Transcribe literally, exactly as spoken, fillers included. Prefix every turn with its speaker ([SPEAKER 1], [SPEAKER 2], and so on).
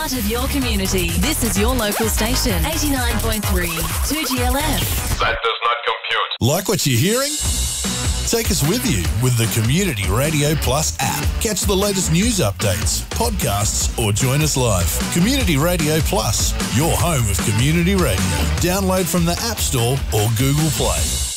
[SPEAKER 1] part of your community. This is your local station, eighty-nine point three, two G L F.
[SPEAKER 2] That does not compute.
[SPEAKER 3] Like what you're hearing? Take us with you with the Community Radio Plus app. Catch the latest news updates, podcasts, or join us live. Community Radio Plus, your home of community radio. Download from the App Store or Google Play.